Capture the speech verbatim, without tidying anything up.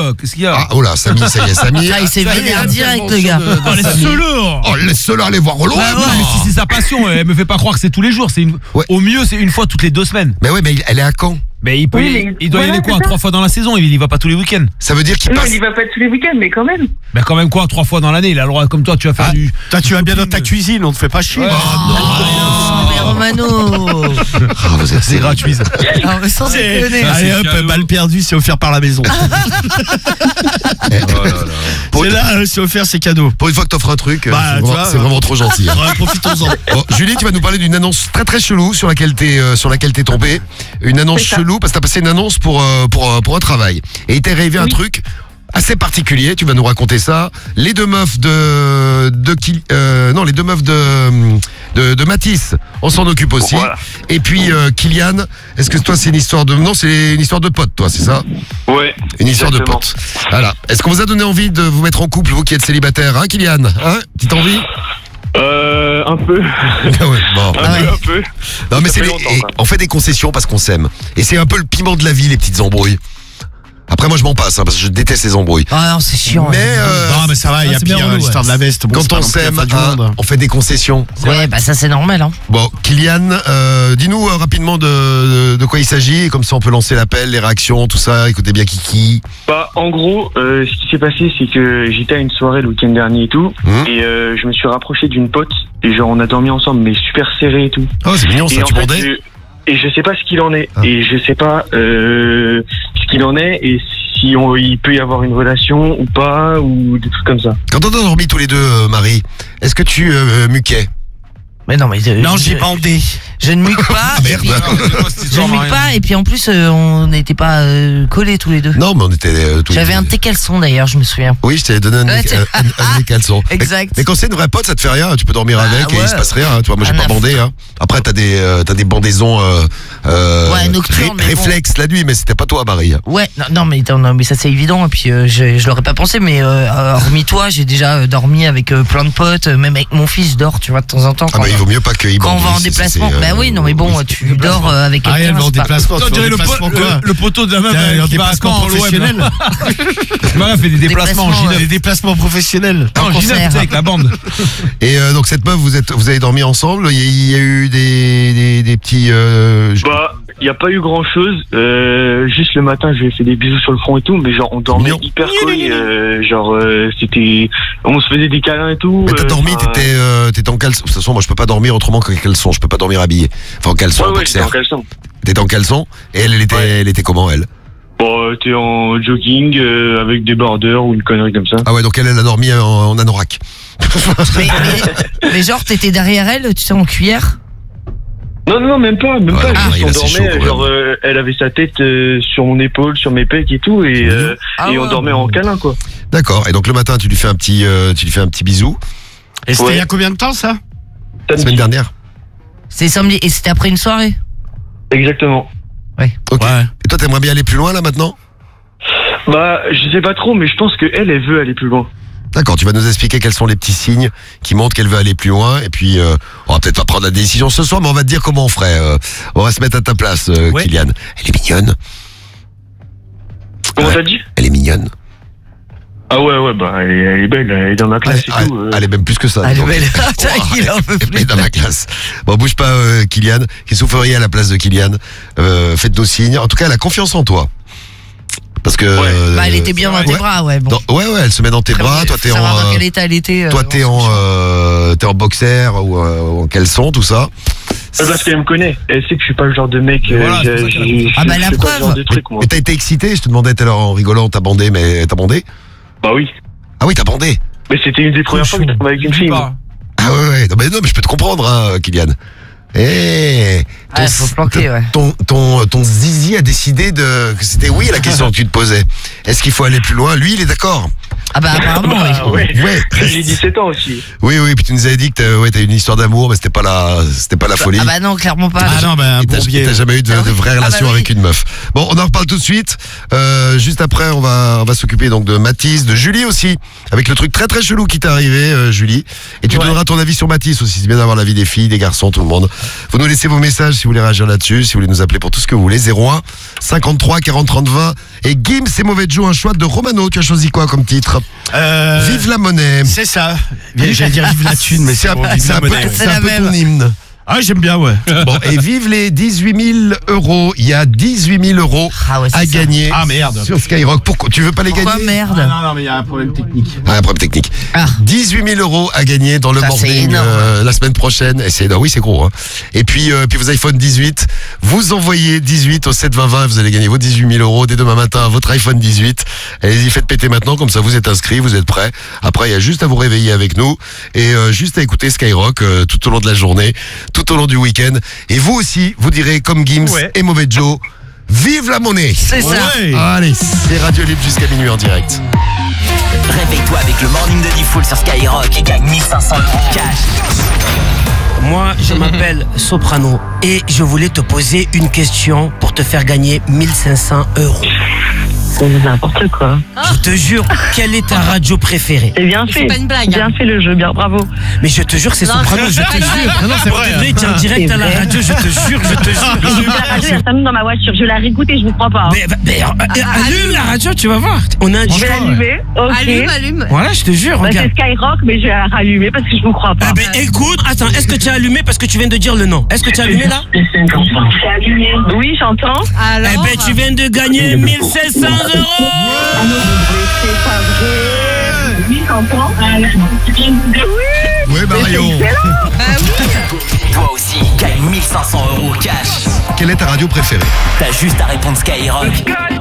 quoi? Qu'est-ce qu'il y a? Ah, oh là, Samy, ça y est, Samy. Ah, il s'est vénère direct, le gars. Oh, laisse-le. Oh, laisse-le aller voir l'O M. Ah, ouais, mais si c'est sa passion, elle me fait pas croire que c'est tous les jours. C'est une... Ouais. Au mieux, c'est une fois toutes les deux semaines. Mais ouais, mais elle est à Caen. Mais il peut, Oui, y- mais il doit y voilà, aller quoi, c'est ça. trois fois dans la saison? Il y va pas tous les week-ends. Ça veut dire qu'il Non, passe. il y va pas tous les week-ends, mais quand même. Mais quand même quoi, trois fois dans l'année, il a le droit comme toi, tu vas faire Ah, du. Toi, tu vas bien dans ta cuisine, on te fait pas chier. Ouais. Oh, mais Romano. Ah, vous êtes C'est gratuit. ça. Ah, mais sans C'est- déconner. Ah, Allez c'est hop, cadeau. balle perdue, c'est offert par la maison. Oh là là. C'est là, euh, c'est offert, c'est cadeau. Pour une fois que t'offres un truc, euh, Bah, c'est tu vraiment, vois, c'est ouais. vraiment trop gentil. hein. Ouais, profitons-en. Bon, Julie, tu vas nous parler d'une annonce très très chelou sur laquelle t'es euh, sur laquelle t'es tombée. Une annonce C'est ça. chelou parce que t'as passé une annonce pour euh, pour euh, pour un travail et il t'est arrivé un Oui. truc assez particulier. Tu vas nous raconter ça. Les deux meufs de de qui euh, non les deux meufs de de, de Matisse, on s'en occupe aussi. Voilà. Et puis euh, Kylian, est-ce que toi c'est une histoire de non c'est une histoire de pote toi c'est ça? Ouais. Une histoire de exactement. pote. Voilà. Est-ce qu'on vous a donné envie de vous mettre en couple vous qui êtes célibataire hein Kylian hein petite envie? Euh, un peu. Ah ouais, bon. Un Ah ouais. peu, un peu. Non mais Ça c'est fait les- longtemps, et quoi. on fait des concessions parce qu'on s'aime. Et c'est un peu le piment de la vie les petites embrouilles. Après moi je m'en passe hein, parce que je déteste les embrouilles. Ah non, c'est chiant. Mais ouais. euh, Non, mais ça va, il y a c'est bien pire, relou, l'histoire ouais. de la veste. Bon, c'est quand pas on non plus la s'aime, fin du hein, monde. on fait des concessions. Ouais, bah ça c'est normal. Hein. Bon, Kylian, euh, dis-nous euh, rapidement de, de, de quoi il s'agit, et comme ça on peut lancer l'appel, les réactions, tout ça. Écoutez bien Kiki. Bah, en gros, euh, ce qui s'est passé, c'est que j'étais à une soirée le week-end dernier et tout, Mmh. et euh, je me suis rapproché d'une pote, et genre on a dormi ensemble, mais super serré et tout. Oh c'est mignon et ça, en tu fait, bandais je- et je sais pas ce qu'il en est, Ah. et je sais pas euh, ce qu'il en est, et si on, il peut y avoir une relation ou pas, ou des trucs comme ça. Quand on a dormi tous les deux, euh, Marie, est-ce que tu euh, muquais? Mais non, mais euh, Non, je, j'ai bandé. je ne muque pas. Ah, merde. et puis- je ne muque pas et puis en plus euh, on n'était pas euh, collés tous les deux. Non mais on était euh, tous les J'avais deux. un de tes caleçons d'ailleurs, je me souviens. Oui, je t'avais donné un, Ouais, un, un, un des caleçons. Exact. Mais, mais quand c'est une vraie pote, ça te fait rien. Tu peux dormir Bah, avec et ouais. il se passe rien. hein. Tu vois, moi j'ai Rien pas à bandé. Hein. Après t'as des euh, t'as des bandaisons euh, euh, Ouais, nocturnes, mais bon. réflexes la nuit, mais c'était pas toi, Marie. Ouais, non, non, mais, non, mais ça c'est évident. Et puis euh, je, je l'aurais pas pensé, mais euh, hormis toi, j'ai déjà euh, dormi avec euh, plein de potes. euh, Même avec mon fils, je dors, tu vois, de temps en temps. Ah Quand, bah il vaut mieux pas qu'il quand on bande, va en oui, c'est- déplacement. c'est, euh, Bah oui, non, mais bon, oui. tu dors euh, avec Ariel quelqu'un. va en c'est pas- déplacement. On tu vas en dirait le, po- déplacement quoi le, le poteau de la meuf Tiens, euh, en qui va à déplacement Caen en l'O M. professionnel. Voilà, fait des déplacements en Déplacement, Gineb. Des déplacements professionnels. Non, en Gineb, concert. tu sais, avec la bande. Et euh, donc cette meuf, vous êtes vous avez dormi ensemble. Il y, a- il y a eu des des, des petits. Euh, je- Bah, il n'y a pas eu grand chose. Euh, juste le matin, je lui ai fait des bisous sur le front et tout, mais genre on dormait Mignon. hyper collés. Euh, genre euh, c'était, on se faisait des câlins et tout. mais t'as euh, dormi, enfin, t'étais euh, t'étais en caleçon. De toute façon, moi je peux pas dormir autrement qu'en caleçon. Je peux pas dormir habillé. Enfin en caleçon, Ouais, en ouais, j'étais boxer. en caleçon. T'étais en caleçon et elle, elle était Ouais. elle était comment elle? Bon, t'es en jogging euh, avec des borders ou une connerie comme ça. Ah ouais, donc elle, elle a dormi en, en anorak. Mais, mais, mais genre, t'étais derrière elle, tu sais, en cuillère. Non, non, non, même pas, même Ouais, pas. ah, Juste, il on a assez chaud, dormait, quand genre, euh, elle avait sa tête euh, sur mon épaule, sur mes pecs et tout, et, euh, Ah et on ouais. dormait en câlin, quoi. D'accord. Et donc le matin, tu lui fais un petit euh, tu lui fais un petit bisou. Et c'était Ouais. il y a combien de temps ça? La semaine dernière. C'était samedi et c'était après une soirée. Exactement. Ok. Ouais. Et toi, t'aimerais bien aller plus loin là maintenant? Bah, je sais pas trop, mais je pense que elle, elle veut aller plus loin. D'accord, tu vas nous expliquer quels sont les petits signes qui montrent qu'elle veut aller plus loin. Et puis, euh, on va peut-être pas prendre la décision ce soir, mais on va te dire comment on ferait. euh, on va se mettre à ta place, euh, Ouais. Kylian. Elle est mignonne. Comment Ouais. t'as dit? Elle est mignonne. Ah ouais, ouais, bah, elle est, elle est belle, elle est dans ma classe Ah, et tout. euh. elle est même plus que ça. Elle est donc. belle. Oh, Il en peut elle plus. est dans ma classe. Bon, bouge pas, euh, Kylian. Qu'est-ce que vous feriez à la place de Kylian? euh, Faites nos signes. En tout cas, elle a confiance en toi. Parce que. Ouais. euh, Bah, elle était bien dans tes ouais. bras, ouais. Bon. Dans- ouais, ouais, elle se met dans tes Après, bras. faut Toi, t'es savoir en. dans euh, quel état elle était. euh, Toi, t'es en, euh, t'es en boxer ou, euh, ou en caleçon, tout ça. Ouais, parce qu'elle me connaît. Elle sait que je suis pas le genre de mec. Mais euh, voilà, c'est j'ai- pour ça qu'elle a j'ai- confiance. Ah bah, je la fais pas preuve. ce genre de truc, moi. Mais t'as été excité, je te demandais tout à l'heure en rigolant, t'as bandé, mais t'as bandé? Bah oui. Ah oui, t'as bandé. Mais c'était une des premières fois que je travaillais avec une fille. moi. Ah ouais, ouais. Non, mais, non, mais je peux te comprendre, hein, Kylian. Eh, ton, Ah, faut planquer, ouais. ton, ton, ton zizi a décidé de, que c'était oui la question que tu te posais. Est-ce qu'il faut aller plus loin? Lui, il est d'accord. Ah bah apparemment, oui. Ah ouais. Ouais. J'ai dix-sept ans aussi. Oui, oui, puis tu nous avais dit que t'as, ouais, t'as eu une histoire d'amour, mais c'était pas la, c'était pas la folie. Ah bah non, clairement pas. Ah non, bah un Et t'as, bourbier. t'as jamais eu de, Ah de oui. vraie Ah bah relation oui. avec une meuf. Bon, on en reparle tout de suite. Euh, juste après, on va, on va s'occuper donc de Mathis, de Julie aussi, avec le truc très très chelou qui t'est arrivé, euh, Julie. Et tu Ouais. donneras ton avis sur Mathis aussi. C'est bien d'avoir l'avis des filles, des garçons, tout le monde. Vous nous laissez vos messages si vous voulez réagir là-dessus, si vous voulez nous appeler pour tout ce que vous voulez. zéro un cinquante-trois quarante trente vingt. Et Gims et Mauvais Joe, un choix de Romano. Tu as choisi quoi comme titre? Euh, Vive la monnaie. C'est ça. J'allais dire vive la thune, mais C'est c'est un, bon, peu- vive c'est la un peu, monnaie. ton- C'est c'est un la peu même. ton hymne. Ah, j'aime bien, ouais. Bon, et vive les dix-huit mille euros. Il y a dix-huit mille euros Ah ouais, c'est à ça. gagner Ah, merde. sur Skyrock. Pourquoi tu veux pas les Pourquoi gagner? merde? non, non, mais il y a un problème technique. Ah, un problème technique. Ah. dix-huit mille euros à gagner dans le Ça, c'est morning énorme. euh, la semaine prochaine. Et c'est, non, oui, c'est gros. Hein. Et puis, euh, puis vos iPhone dix-huit, vous envoyez dix-huit au sept vingt vingt et vous allez gagner vos dix-huit mille euros dès demain matin, votre iPhone dix-huit. Allez-y, faites péter maintenant, comme ça vous êtes inscrits, vous êtes prêts. Après, il y a juste à vous réveiller avec nous et euh, juste à écouter Skyrock euh, tout au long de la journée, tout au long du week-end. Et vous aussi, vous direz comme Gims Ouais. et Mauvais Joe, vive la monnaie. C'est ça. Ouais. Allez, c'est Radio Libre jusqu'à minuit en direct. Réveille-toi avec le morning de Diffoul sur Skyrock et gagne mille cinq cents euros cash. Moi, je m'appelle Soprano et je voulais te poser une question pour te faire gagner mille cinq cents euros. C'est n'importe quoi. Je te jure, quelle est ta radio préférée? C'est bien fait. C'est pas une blague. Bien fait le jeu, bien bravo. Mais je te jure, c'est Non, Soprano, c'est je te pas une jure. blague. Non, non, c'est vrai. Tu es en direct C'est à la vrai. radio, je te jure, je te jure. J'ai vu la radio il y a cinq minutes dans ma voiture. Je l'ai réécoutée, je vous crois pas. hein. Mais, mais, euh, allume la radio, tu vas voir. On a un Je vais l'allumer. Ok. Allume, allume. Voilà, je te jure, Bah, regarde. c'est Skyrock, mais je vais la rallumer parce que je vous crois pas. Eh ben, écoute, attends, est-ce que tu as allumé parce que tu viens de dire le nom? Est-ce que tu as allumé là? C'est allumé. Oui, j'entends. Alors. Eh ben, tu viens de gagner mille cinq cents euros. Ah non, mais c'est pas vrai. Oui, j'entends. Oui, Mario. Bah oui. Toi aussi, gagne mille cinq cents euros cash. Quelle est ta radio préférée? T'as juste à répondre Skyrock.